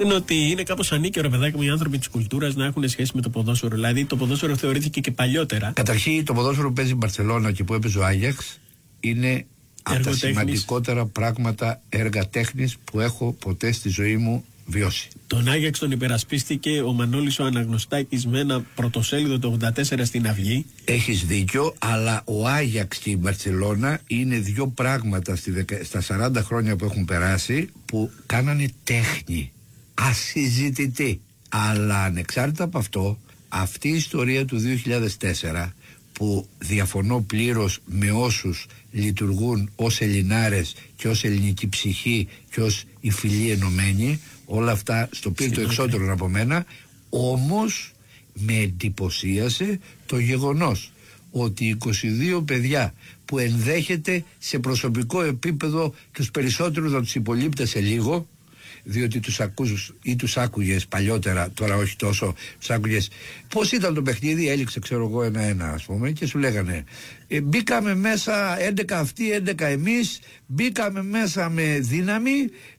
Είναι ότι είναι κάπως ανίκαιο, ρε παιδάκι μου, οι άνθρωποι της κουλτούρας να έχουν σχέση με το ποδόσφαιρο. Δηλαδή το ποδόσφαιρο θεωρήθηκε και παλιότερα. Καταρχήν το ποδόσφαιρο που παίζει η Μπαρσελόνα και που έπαιζε ο Άγιαξ είναι από τα σημαντικότερα πράγματα έργα τέχνης που έχω ποτέ στη ζωή μου βιώσει. Τον Άγιαξ τον υπερασπίστηκε ο Μανώλης ο Αναγνωστάκης με ένα πρωτοσέλιδο το 84 στην Αυγή. Έχεις δίκιο, αλλά ο Άγιαξ και η Μπαρσελόνα είναι δύο πράγματα στα 40 χρόνια που έχουν περάσει που κάνανε τέχνη ασυζητητή. Αλλά ανεξάρτητα από αυτό, αυτή η ιστορία του 2004 που διαφωνώ πλήρως με όσους λειτουργούν ως Ελληνάρες και ως ελληνική ψυχή και ως η φυλή ενωμένη, όλα αυτά στο πήρε το εξώτερο από μένα, όμως με εντυπωσίασε το γεγονός ότι 22 παιδιά που ενδέχεται σε προσωπικό επίπεδο τους περισσότερους να τους υπολείπτεσαι λίγο, διότι τους ακούς ή τους άκουγες παλιότερα, τώρα όχι τόσο, τους άκουγες πώς ήταν το παιχνίδι, έληξε ξέρω εγώ 1-1 ας πούμε και σου λέγανε μπήκαμε μέσα 11 αυτοί, 11 εμείς, μπήκαμε μέσα με δύναμη,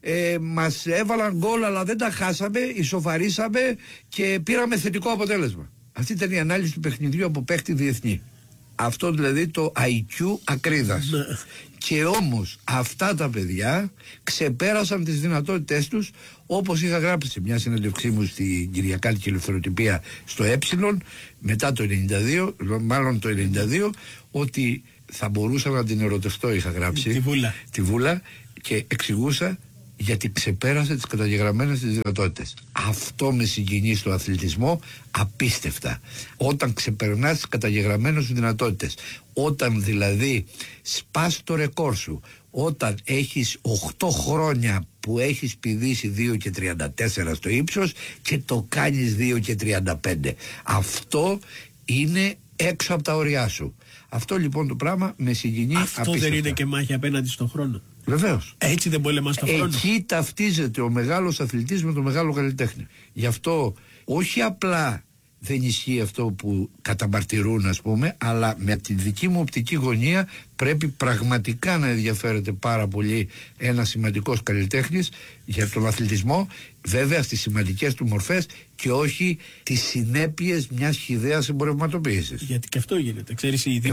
μας έβαλαν γκολ αλλά δεν τα χάσαμε, ισοφαρίσαμε και πήραμε θετικό αποτέλεσμα. Αυτή ήταν η ανάλυση του παιχνιδιού από παίχτη διεθνή. Αυτό δηλαδή το IQ ακρίδας. Και όμως αυτά τα παιδιά ξεπέρασαν τις δυνατότητές τους, όπως είχα γράψει σε μια συνέντευξή μου στην Κυριακάτικη Ελευθεροτυπία στο μετά το 92, μάλλον το 92, ότι θα μπορούσα να την ερωτευτώ, είχα γράψει τη Βούλα και εξηγούσα γιατί ξεπέρασε τις καταγεγραμμένες τις δυνατότητες. Αυτό με συγκινεί στο αθλητισμό απίστευτα. Όταν ξεπερνάς τις καταγεγραμμένες σου δυνατότητες, όταν δηλαδή σπάς το ρεκόρ σου, όταν έχεις 8 χρόνια που έχεις πηδήσει 2,34 στο ύψος και το κάνεις 2,35. Αυτό είναι έξω από τα ωριά σου. Αυτό λοιπόν το πράγμα με συγκινεί απίστευτα. Αυτό δεν είναι και μάχη απέναντι στον χρόνο? Βεβαίως. Έτσι δεν πολεμάς τον χρόνο. Εκεί ταυτίζεται ο μεγάλος αθλητής με το μεγάλο καλλιτέχνη. Γι' αυτό όχι απλά δεν ισχύει αυτό που καταμαρτυρούν ας πούμε, αλλά με τη δική μου οπτική γωνία πρέπει πραγματικά να ενδιαφέρεται πάρα πολύ ένας σημαντικός καλλιτέχνης για τον αθλητισμό, βέβαια στις σημαντικές του μορφές και όχι τις συνέπειες μιας χυδαίας εμπορευματοποίησης. Γιατί και αυτό γίνεται. Ξέρεις, η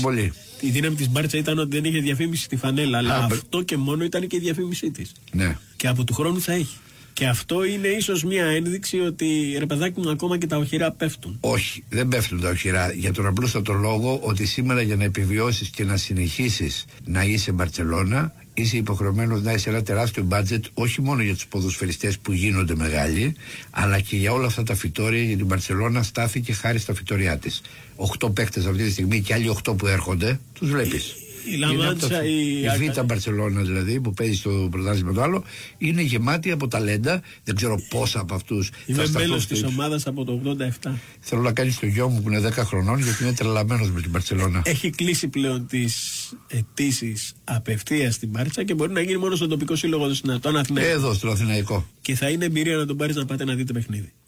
δύναμη της Μπάρτσα ήταν ότι δεν είχε διαφήμιση στη φανέλα, αλλά αυτό και μόνο ήταν και η διαφήμισή της. Ναι. Και από του χρόνου θα έχει. Και αυτό είναι ίσως μια ένδειξη ότι ρε παιδάκι μου ακόμα και τα οχυρά πέφτουν. Όχι, δεν πέφτουν τα οχυρά. Για τον απλούστατο λόγο ότι σήμερα για να επιβιώσεις και να συνεχίσεις να είσαι Μπαρτσελώνα, είσαι υποχρεωμένος να είσαι ένα τεράστιο μπάτζετ, όχι μόνο για τους ποδοσφαιριστές που γίνονται μεγάλοι, αλλά και για όλα αυτά τα φυτόρια. Γιατί η Μπαρτσελώνα στάθηκε χάρη στα φυτόρια της. 8 παίκτες αυτή τη στιγμή και άλλοι 8 που έρχονται, τους βλέπεις. Η Λαμάντσα, η Β' Μπαρτσελώνα δηλαδή που παίζει στο πρωτάθλημα το άλλο είναι γεμάτη από ταλέντα. Δεν ξέρω πόσα από αυτούς. Είμαι μέλος της ομάδας από το 87. Θέλω να κάνει το γιο μου που είναι 10 χρονών γιατί είναι τρελαμένος με την Μπαρτσελώνα. Έχει κλείσει πλέον τις αιτήσεις απευθείας στην Μπάρτσα και μπορεί να γίνει μόνο στον τοπικό σύλλογο των Αθηναϊκών. Εδώ στο Αθηναϊκό. Και θα είναι εμπειρία να τον πάρεις να πάτε να δείτε παιχνίδι.